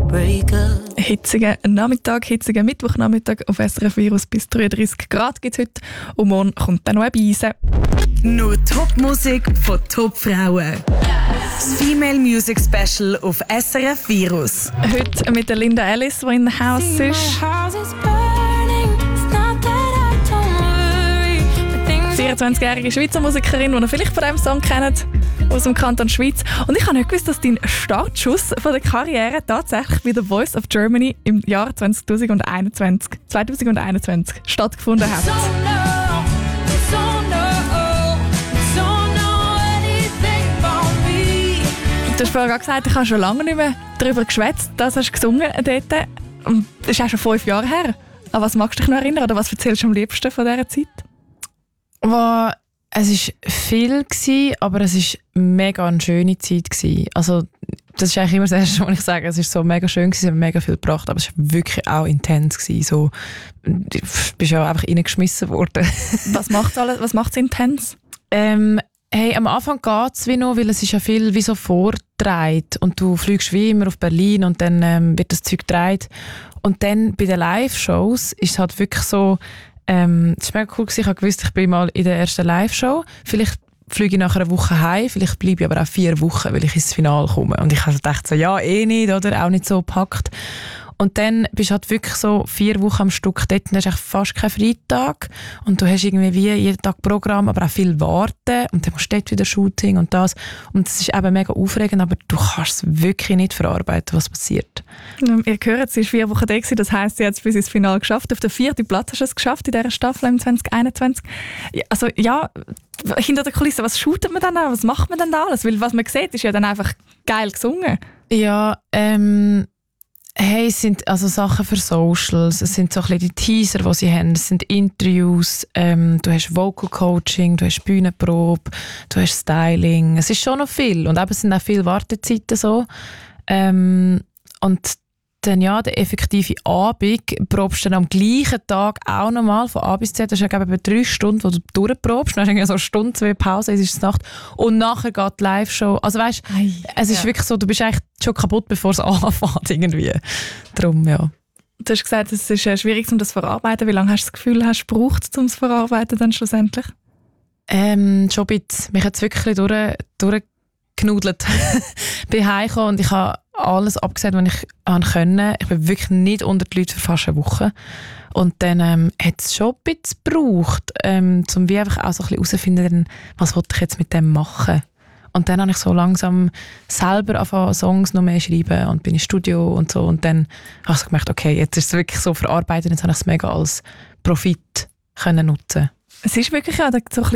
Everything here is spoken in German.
Hitziger Nachmittag, hitziger Mittwochnachmittag auf SRF Virus bis 33 Grad gibt es heute und morgen kommt dann noch eine Beise. Nur Top-Musik von Top-Frauen. Das Female Music Special auf SRF Virus. Heute mit der Linda Ellis, die in der Haus ist. 24-jährige Schweizer Musikerin, die ihr vielleicht von diesem Song kennt, aus dem Kanton Schweiz. Und ich habe nicht gewusst, dass dein Startschuss von der Karriere tatsächlich bei The Voice of Germany im Jahr 2021 stattgefunden hat. Du hast vorher gesagt, ich habe schon lange nicht mehr darüber geschwätzt, dass du gesungen hast dort. Und das ist auch schon 5 Jahre her. An was magst du dich noch erinnern oder was erzählst du am liebsten von dieser Zeit? Es war viel, aber es war mega eine schöne Zeit. Also, das ist eigentlich immer das Erste, was ich sage. Es war so mega schön, es hat mega viel gebracht, aber es war wirklich auch intens. So, du bist ja einfach reingeschmissen worden. Was macht es intens? Hey, am Anfang geht es wie noch, weil es ist ja viel wie so vorgetragen und du fliegst wie immer auf Berlin und dann wird das Zeug gedreht. Und dann bei den Live-Shows ist es halt wirklich so, es war mega cool, ich habe gewusst, ich bin mal in der ersten Live-Show. Vielleicht fliege ich nach einer Woche heim, vielleicht bleibe ich aber auch 4 Wochen, weil ich ins Finale komme. Und ich dachte so, ja, nicht, oder? Auch nicht so gepackt. Und dann bist du halt wirklich so 4 Wochen am Stück dort, dann hast du fast keinen Freitag und du hast irgendwie wie jeden Tag Programm, aber auch viel warten und dann musst du dort wieder Shooting und das. Und das ist eben mega aufregend, aber du kannst es wirklich nicht verarbeiten, was passiert. Ihr hört, sie war 4 Wochen da, das heisst, sie hat es bis ins Finale geschafft. Auf den 4. Platz hast du es geschafft in dieser Staffel im 2021. Also ja, hinter der Kulisse, was shootet man dann an? Was macht man dann da alles? Weil was man sieht, ist ja dann einfach geil gesungen. Ja, hey, es sind also Sachen für Socials, es sind so ein bisschen die Teaser, die sie haben, es sind Interviews, du hast Vocal Coaching, du hast Bühnenprobe, du hast Styling, es ist schon noch viel und eben, es sind auch viele Wartezeiten so. Und dann ja, der effektive Abend probst du dann am gleichen Tag auch nochmal von A bis Z. Das ist ja etwa 3 Stunden, wo du durchprobst. Dann hast du so eine Stunde, 2 Pause, es ist die Nacht. Und nachher geht die Live-Show. Also weißt, es ist wirklich so, du bist eigentlich schon kaputt, bevor es anfängt irgendwie. Darum, ja. Du hast gesagt, es ist schwierig, um das zu verarbeiten. Wie lange hast du das Gefühl, hast du gebraucht, um es zu verarbeiten dann schlussendlich? Schon ein bisschen. Mich hat es wirklich durchgenudelt. Ich bin heimgekommen und ich habe alles abgesagt, was ich konnte. Ich bin wirklich nicht unter die Leute für fast eine Woche. Und dann hat es schon ein bisschen gebraucht, um wie einfach auch so ein bisschen herauszufinden, was wollte ich jetzt mit dem machen. Und dann habe ich so langsam selber angefangen, Songs noch mehr schreiben und bin im Studio und so. Und dann habe ich so gemerkt, okay, jetzt ist es wirklich so verarbeitet, jetzt habe ich es mega als Profit können nutzen. Es ist wirklich ja so ein bisschen